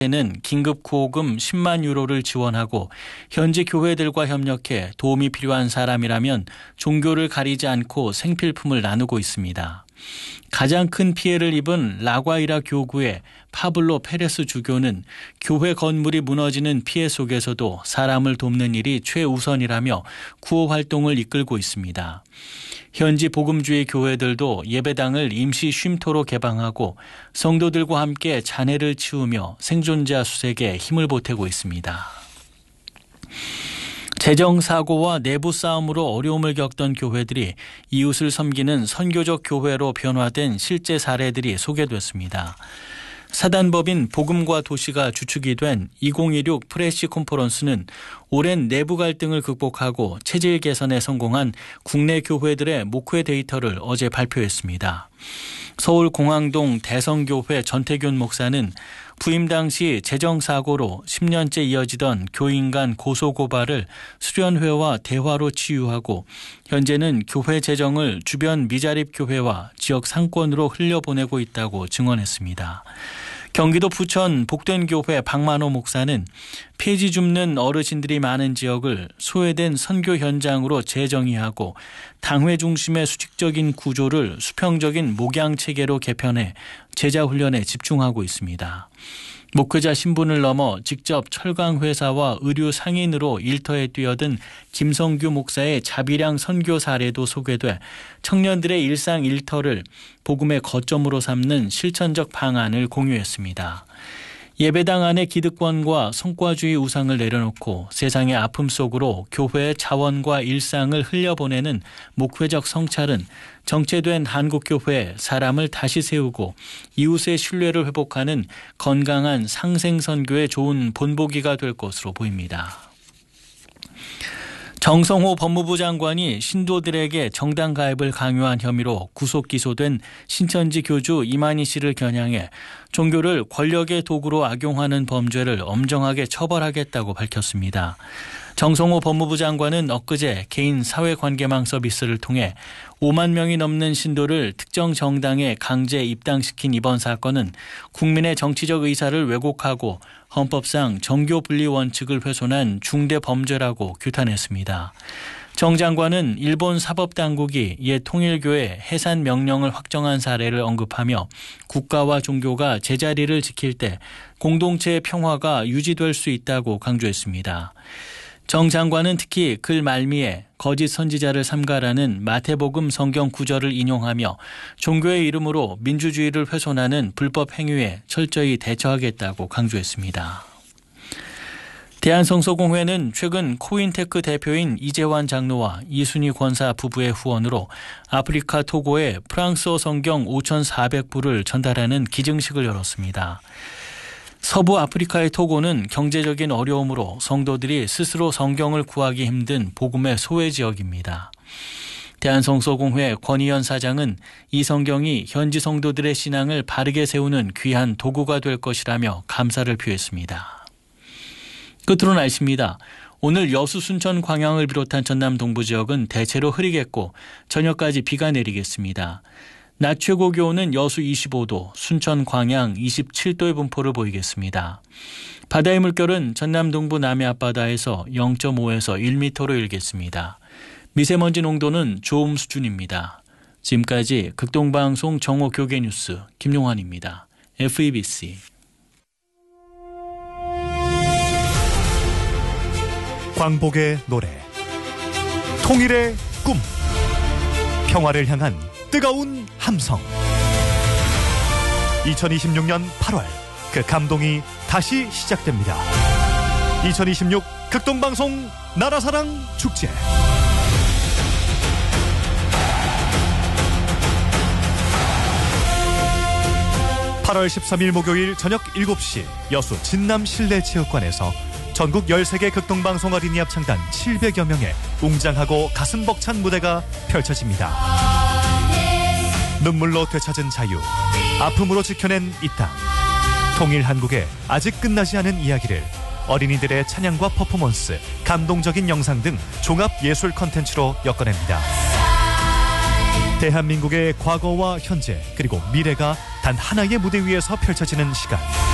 는 긴급 구호금 10만 유로를 지원하고 현지 교회들과 협력해 도움이 필요한 사람이라면 종교를 가리지 않고 생필품을 나누고 있습니다. 가장 큰 피해를 입은 라과이라 교구의 파블로 페레스 주교는 교회 건물이 무너지는 피해 속에서도 사람을 돕는 일이 최우선이라며 구호 활동을 이끌고 있습니다. 현지 복음주의 교회들도 예배당을 임시 쉼터로 개방하고 성도들과 함께 잔해를 치우며 생존자 수색에 힘을 보태고 있습니다. 재정사고와 내부 싸움으로 어려움을 겪던 교회들이 이웃을 섬기는 선교적 교회로 변화된 실제 사례들이 소개됐습니다. 사단법인 복음과 도시가 주축이 된 2016 프레시 콘퍼런스는 오랜 내부 갈등을 극복하고 체질 개선에 성공한 국내 교회들의 목회 데이터를 어제 발표했습니다. 서울 공항동 대성교회 전태균 목사는 부임 당시 재정사고로 10년째 이어지던 교인 간 고소고발을 수련회와 대화로 치유하고 현재는 교회 재정을 주변 미자립 교회와 지역 상권으로 흘려보내고 있다고 증언했습니다. 경기도 부천 복된교회 박만호 목사는 폐지 줍는 어르신들이 많은 지역을 소외된 선교 현장으로 재정의하고 당회 중심의 수직적인 구조를 수평적인 목양 체계로 개편해 제자 훈련에 집중하고 있습니다. 목회자 신분을 넘어 직접 철강회사와 의류 상인으로 일터에 뛰어든 김성규 목사의 자비량 선교 사례도 소개돼 청년들의 일상 일터를 복음의 거점으로 삼는 실천적 방안을 공유했습니다. 예배당 안의 기득권과 성과주의 우상을 내려놓고 세상의 아픔 속으로 교회의 자원과 일상을 흘려보내는 목회적 성찰은 정체된 한국교회에 사람을 다시 세우고 이웃의 신뢰를 회복하는 건강한 상생선교의 좋은 본보기가 될 것으로 보입니다. 정성호 법무부 장관이 신도들에게 정당 가입을 강요한 혐의로 구속 기소된 신천지 교주 이만희 씨를 겨냥해 종교를 권력의 도구로 악용하는 범죄를 엄정하게 처벌하겠다고 밝혔습니다. 정성호 법무부 장관은 엊그제 개인 사회관계망 서비스를 통해 5만 명이 넘는 신도를 특정 정당에 강제 입당시킨 이번 사건은 국민의 정치적 의사를 왜곡하고 헌법상 정교 분리 원칙을 훼손한 중대 범죄라고 규탄했습니다. 정 장관은 일본 사법당국이 옛 통일교의 해산 명령을 확정한 사례를 언급하며 국가와 종교가 제자리를 지킬 때 공동체의 평화가 유지될 수 있다고 강조했습니다. 정 장관은 특히 글 말미에 거짓 선지자를 삼가라는 마태복음 성경 구절을 인용하며 종교의 이름으로 민주주의를 훼손하는 불법 행위에 철저히 대처하겠다고 강조했습니다. 대한성서공회는 최근 코인테크 대표인 이재환 장로와 이순희 권사 부부의 후원으로 아프리카 토고에 프랑스어 성경 5,400부를 전달하는 기증식을 열었습니다. 서부 아프리카의 토고는 경제적인 어려움으로 성도들이 스스로 성경을 구하기 힘든 복음의 소외 지역입니다. 대한성서공회 권희연 사장은 이 성경이 현지 성도들의 신앙을 바르게 세우는 귀한 도구가 될 것이라며 감사를 표했습니다. 끝으로 날씨입니다. 오늘 여수 순천 광양을 비롯한 전남 동부 지역은 대체로 흐리겠고 저녁까지 비가 내리겠습니다. 낮 최고 기온은 여수 25도, 순천 광양 27도의 분포를 보이겠습니다. 바다의 물결은 전남 동부 남해 앞바다에서 0.5에서 1m로 일겠습니다. 미세먼지 농도는 좋음 수준입니다. 지금까지 극동방송 정오 교계뉴스 김용환입니다. FEBC 광복의 노래, 통일의 꿈, 평화를 향한 뜨거운 함성. 2026년 8월 그 감동이 다시 시작됩니다. 2026 극동방송 나라사랑 축제. 8월 13일 목요일 저녁 7시 여수 진남 실내체육관에서 전국 13개 극동방송 어린이 합창단 700여 명의 웅장하고 가슴 벅찬 무대가 펼쳐집니다. 눈물로 되찾은 자유, 아픔으로 지켜낸 이 땅, 통일 한국의 아직 끝나지 않은 이야기를 어린이들의 찬양과 퍼포먼스, 감동적인 영상 등 종합 예술 콘텐츠로 엮어냅니다. 대한민국의 과거와 현재 그리고 미래가 단 하나의 무대 위에서 펼쳐지는 시간.